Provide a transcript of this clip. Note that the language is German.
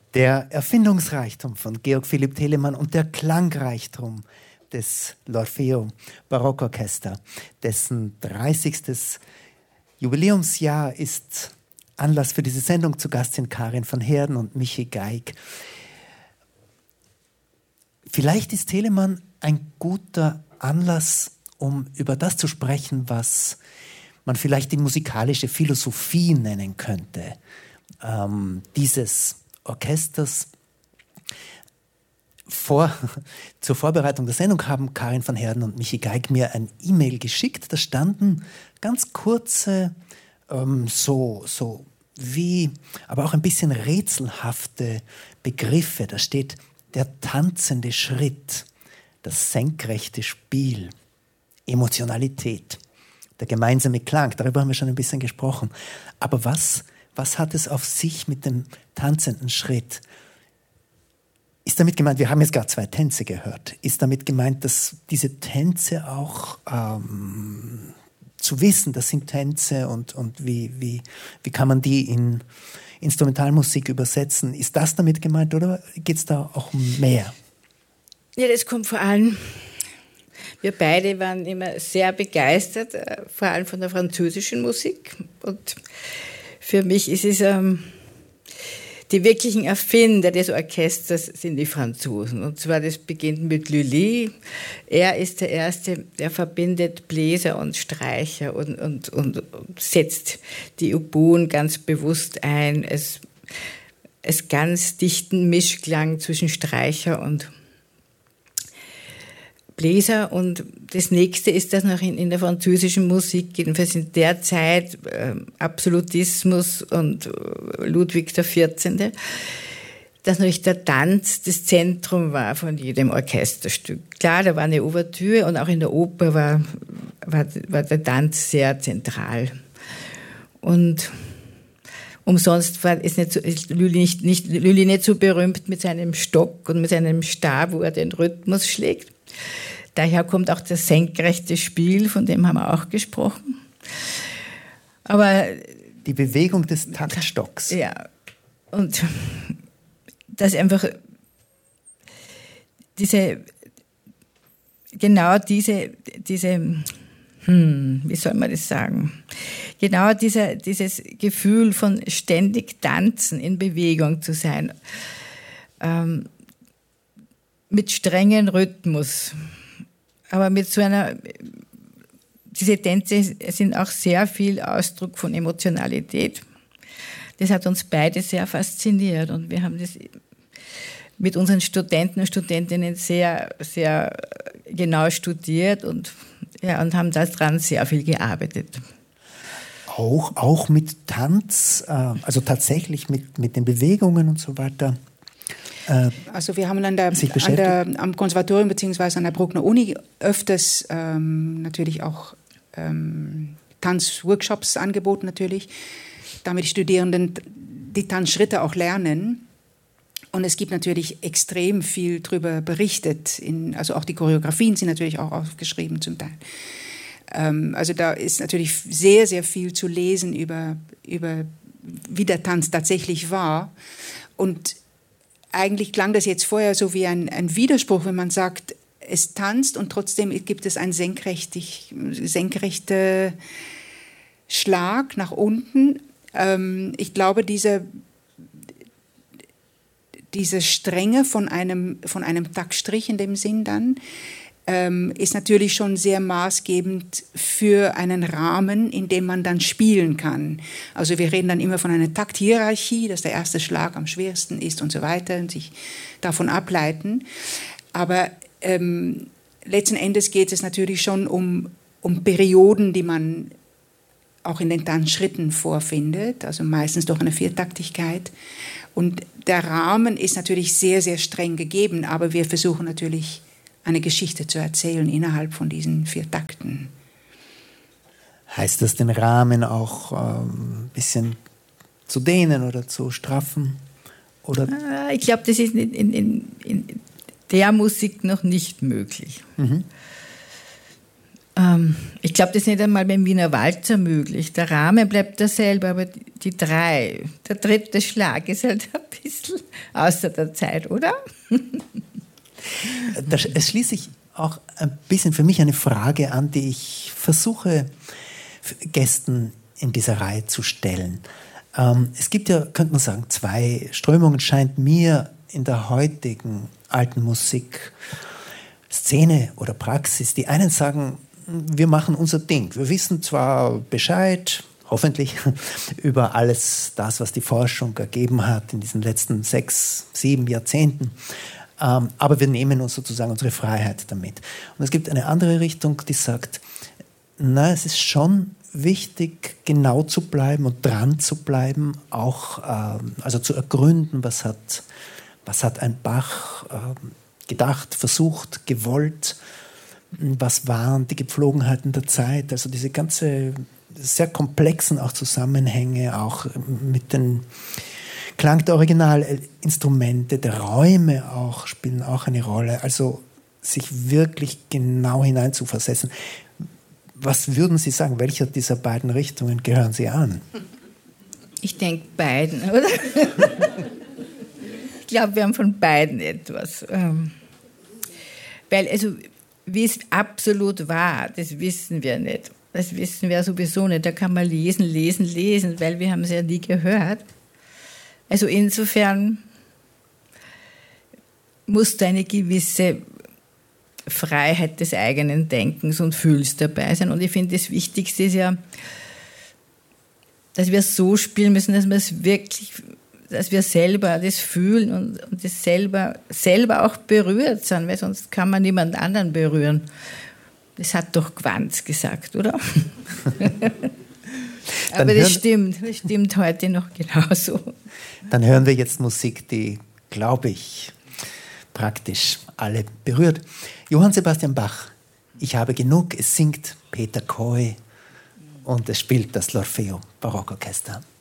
Der Erfindungsreichtum von Georg Philipp Telemann und der Klangreichtum des L'Orfeo Barockorchester, dessen 30. Jubiläumsjahr ist Anlass für diese Sendung. Zu Gast sind Karin von Heerden und Michi Geig. Vielleicht ist Telemann ein guter Anlass, um über das zu sprechen, was man vielleicht die musikalische Philosophie nennen könnte, dieses Orchesters. Zur Vorbereitung der Sendung haben Karin von Heerden und Michi Geig mir ein E-Mail geschickt. Da standen ganz kurze, aber auch ein bisschen rätselhafte Begriffe. Da steht der tanzende Schritt, das senkrechte Spiel, Emotionalität, der gemeinsame Klang. Darüber haben wir schon ein bisschen gesprochen. Aber was hat es auf sich mit dem tanzenden Schritt? Ist damit gemeint, wir haben jetzt gerade 2 Tänze gehört, ist damit gemeint, dass diese Tänze auch zu wissen, das sind Tänze und wie kann man die in Instrumentalmusik übersetzen? Ist das damit gemeint oder geht es da auch um mehr? Ja, das kommt vor allem, wir beide waren immer sehr begeistert, vor allem von der französischen Musik. Und für mich ist es, die wirklichen Erfinder des Orchesters sind die Franzosen. Und zwar, das beginnt mit Lully. Er ist der Erste, der verbindet Bläser und Streicher und setzt die Oboen ganz bewusst ein. Es ganz dichten Mischklang zwischen Streicher und Bläser. Und das nächste ist, dass noch in der französischen Musik, jedenfalls in der Zeit, Absolutismus und Ludwig XIV., dass natürlich der Tanz das Zentrum war von jedem Orchesterstück. Klar, da war eine Ouvertüre und auch in der Oper war der Tanz sehr zentral. Und umsonst ist Lully nicht so berühmt mit seinem Stock und mit seinem Stab, wo er den Rhythmus schlägt. Daher kommt auch das senkrechte Spiel, von dem haben wir auch gesprochen. Aber die Bewegung des Taktstocks. Ja, und das einfach wie soll man das sagen? Genau dieses Gefühl von ständig tanzen, in Bewegung zu sein, mit strengen Rhythmus, aber mit so diese Tänze sind auch sehr viel Ausdruck von Emotionalität. Das hat uns beide sehr fasziniert und wir haben das mit unseren Studenten und Studentinnen sehr, sehr genau studiert und haben daran sehr viel gearbeitet. Auch mit Tanz, also tatsächlich mit den Bewegungen und so weiter. Also wir haben am Konservatorium bzw. an der Bruckner Uni öfters natürlich auch Tanzworkshops angeboten natürlich, damit die Studierenden die Tanzschritte auch lernen. Und es gibt natürlich extrem viel darüber berichtet. Also auch die Choreografien sind natürlich auch aufgeschrieben zum Teil. Also da ist natürlich sehr, sehr viel zu lesen über wie der Tanz tatsächlich war. Und eigentlich klang das jetzt vorher so wie ein Widerspruch, wenn man sagt, es tanzt und trotzdem gibt es einen senkrechten Schlag nach unten. Ich glaube, diese Strenge von einem Taktstrich in dem Sinn dann ist natürlich schon sehr maßgebend für einen Rahmen, in dem man dann spielen kann. Also wir reden dann immer von einer Takthierarchie, dass der erste Schlag am schwersten ist und so weiter und sich davon ableiten. Aber letzten Endes geht es natürlich schon um Perioden, die man auch in den Tanzschritten vorfindet, also meistens durch eine Viertaktigkeit. Und der Rahmen ist natürlich sehr, sehr streng gegeben, aber wir versuchen natürlich eine Geschichte zu erzählen innerhalb von diesen 4 Takten. Heißt das, den Rahmen auch ein bisschen zu dehnen oder zu straffen? Oder? Ich glaube, das ist in der Musik noch nicht möglich. Mhm. Ich glaube, das ist nicht einmal beim Wiener Walzer möglich. Der Rahmen bleibt derselbe, aber die drei, der dritte Schlag ist halt ein bisschen außer der Zeit, oder? Es schließt sich auch ein bisschen für mich eine Frage an, die ich versuche, Gästen in dieser Reihe zu stellen. Es gibt ja, könnte man sagen, zwei Strömungen, scheint mir, in der heutigen alten Musik, Szene oder Praxis. Die einen sagen, wir machen unser Ding. Wir wissen zwar Bescheid, hoffentlich, über alles das, was die Forschung ergeben hat in diesen letzten 6, 7 Jahrzehnten, aber wir nehmen uns sozusagen unsere Freiheit damit. Und es gibt eine andere Richtung, die sagt, na, es ist schon wichtig, genau zu bleiben und dran zu bleiben, auch also zu ergründen, was hat ein Bach gedacht, versucht, gewollt, was waren die Gepflogenheiten der Zeit, also diese ganze sehr komplexen auch Zusammenhänge, auch mit dem Klang der Originalinstrumente, der Räume auch, spielen auch eine Rolle, also sich wirklich genau hineinzuversetzen. Was würden Sie sagen, welcher dieser beiden Richtungen gehören Sie an? Ich denke beiden, oder? Ich glaube, wir haben von beiden etwas. Weil, also, wie es absolut war, das wissen wir nicht. Das wissen wir sowieso nicht. Da kann man lesen, weil wir haben es ja nie gehört. Also insofern muss da eine gewisse Freiheit des eigenen Denkens und Fühls dabei sein. Und ich finde, das Wichtigste ist ja, dass wir so spielen müssen, dass wir es wirklich, dass wir selber das fühlen und das selber auch berührt sind, weil sonst kann man niemand anderen berühren. Das hat doch Quanz gesagt, oder? Aber das stimmt heute noch genauso. Dann hören wir jetzt Musik, die, glaube ich, praktisch alle berührt. Johann Sebastian Bach, Ich habe genug, es singt Peter Coy und es spielt das L'Orfeo Barockorchester.